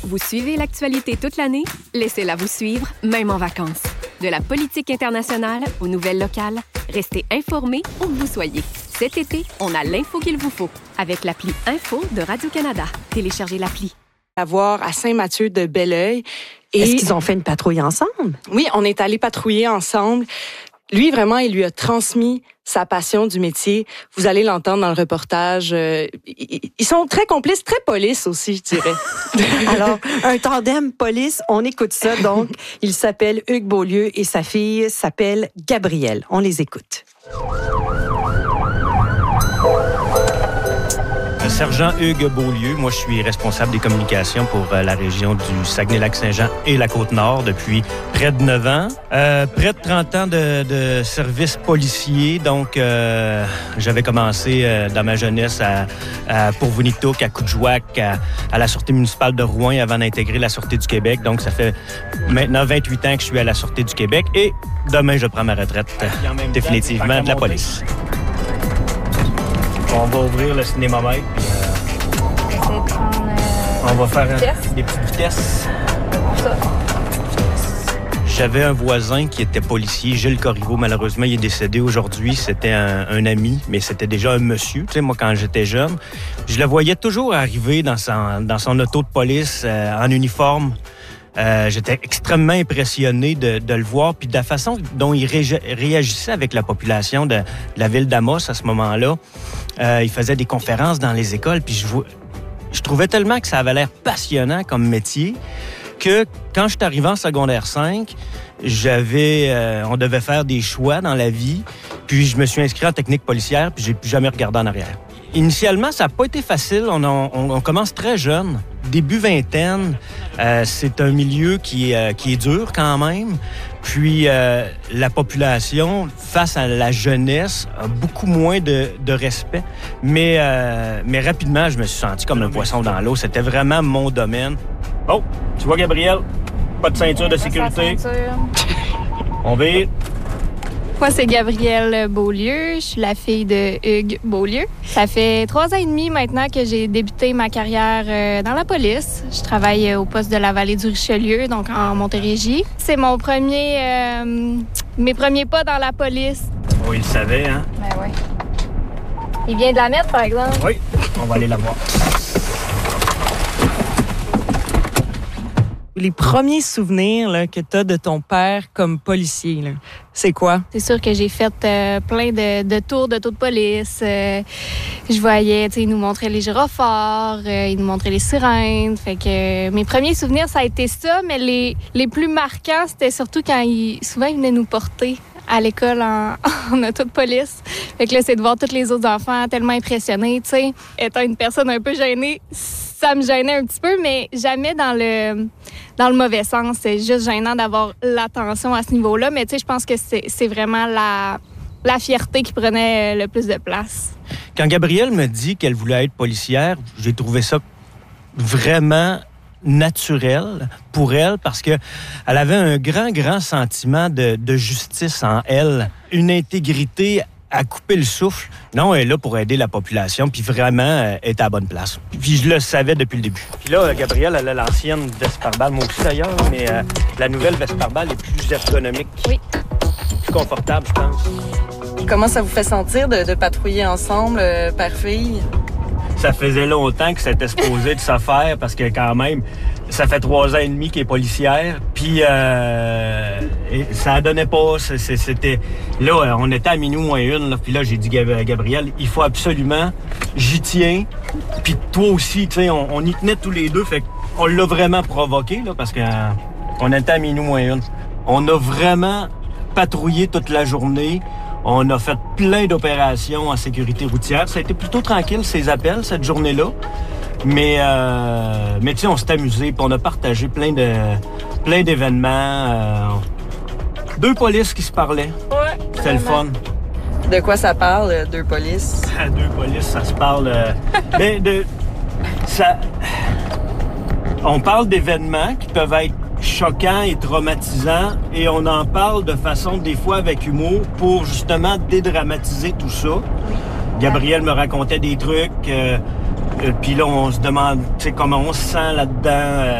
Vous suivez l'actualité toute l'année? Laissez-la vous suivre, même en vacances. De la politique internationale aux nouvelles locales, restez informés où que vous soyez. Cet été, on a l'info qu'il vous faut avec l'appli Info de Radio-Canada. Téléchargez l'appli. À voir à Saint-Mathieu-de-Belleuil. Est-ce qu'ils ont fait une patrouille ensemble? Oui, on est allés patrouiller ensemble. Lui, vraiment, il lui a transmis sa passion du métier. Vous allez l'entendre dans le reportage. Ils sont très complices, très police aussi, je dirais. Alors, un tandem police, on écoute ça. Donc, il s'appelle Hugues Beaulieu et sa fille s'appelle Gabrielle. On les écoute. Sergent Hugues Beaulieu, moi je suis responsable des communications pour la région du Saguenay-Lac-Saint-Jean et la Côte-Nord depuis près de 9 ans. Près de 30 ans de service policier, donc j'avais commencé dans ma jeunesse à Pour-Vunitouk, à Coudjouac, à la Sûreté municipale de Rouen avant d'intégrer la Sûreté du Québec. Donc ça fait maintenant 28 ans que je suis à la Sûreté du Québec et demain je prends ma retraite définitivement de la police. On va ouvrir le cinémomètre. On va faire des petites vitesses. J'avais un voisin qui était policier, Gilles Corriveau. Malheureusement, il est décédé aujourd'hui. C'était un ami, mais c'était déjà un monsieur. Tu sais, moi, quand j'étais jeune, je le voyais toujours arriver dans son auto de police en uniforme. J'étais extrêmement impressionné de le voir, puis de la façon dont il réagissait avec la population de la ville d'Amos à ce moment-là. Il faisait des conférences dans les écoles, puis je trouvais tellement que ça avait l'air passionnant comme métier que quand je suis arrivé en secondaire 5, on devait faire des choix dans la vie, puis je me suis inscrit en technique policière, puis j'ai plus jamais regardé en arrière. Initialement, ça n'a pas été facile. On commence très jeune, début vingtaine. C'est un milieu qui est dur quand même. Puis la population, face à la jeunesse, a beaucoup moins de respect. Mais rapidement, je me suis senti comme un poisson dans l'eau. C'était vraiment mon domaine. Oh, tu vois, Gabrielle? Pas de ceinture de sécurité. On vire. Moi, c'est Gabrielle Beaulieu. Je suis la fille de Hugues Beaulieu. Ça fait 3 ans et demi maintenant que j'ai débuté ma carrière dans la police. Je travaille au poste de la vallée du Richelieu, donc en Montérégie. C'est mes premiers pas dans la police. Oh, il le savait, hein? Ben oui. Il vient de la mettre, par exemple. Oui, on va aller la voir. Les premiers souvenirs là, que tu as de ton père comme policier, là, c'est quoi? C'est sûr que j'ai fait plein de tours de police. Je voyais, tu sais, il nous montrait les gyrophares, il nous montrait les sirènes. Fait que mes premiers souvenirs, ça a été ça, mais les plus marquants, c'était surtout quand souvent, il venait nous porter à l'école en auto de police. Fait que là, c'est de voir tous les autres enfants tellement impressionnés, tu sais. Étant une personne un peu gênée, ça me gênait un petit peu, mais jamais dans le mauvais sens. C'est juste gênant d'avoir l'attention à ce niveau-là. Mais tu sais, je pense que c'est vraiment la fierté qui prenait le plus de place. Quand Gabrielle me dit qu'elle voulait être policière, j'ai trouvé ça vraiment naturel pour elle parce que elle avait un grand sentiment de justice en elle, une intégrité à couper le souffle. Non, elle est là pour aider la population, puis vraiment, elle est à la bonne place. Puis je le savais depuis le début. Puis là, Gabrielle, elle a l'ancienne veste pare-balles, moi aussi d'ailleurs, mais la nouvelle veste pare-balles est plus ergonomique. Oui. Plus confortable, je pense. Comment ça vous fait sentir de patrouiller ensemble, père-fille? Ça faisait longtemps que c'était supposé de se faire parce que quand même, ça fait 3 ans et demi qu'elle est policière. Puis ça donnait pas. C'était là, on était à minuit moins 1. Là, puis là, j'ai dit Gabrielle, il faut absolument, j'y tiens. Puis toi aussi, tu sais, on y tenait tous les deux. Fait qu'on l'a vraiment provoqué là, parce qu'on était à minuit moins 1. On a vraiment patrouillé toute la journée. On a fait plein d'opérations en sécurité routière. Ça a été plutôt tranquille, ces appels, cette journée-là. Mais tu sais, on s'est amusé, puis on a partagé plein d'événements. 2 polices qui se parlaient. Ouais. C'était le fun. De quoi ça parle, 2 polices? 2 polices, ça se parle... on parle d'événements qui peuvent être choquant et traumatisant et on en parle de façon des fois avec humour pour justement dédramatiser tout ça. Gabrielle me racontait des trucs puis là on se demande comment on se sent là-dedans.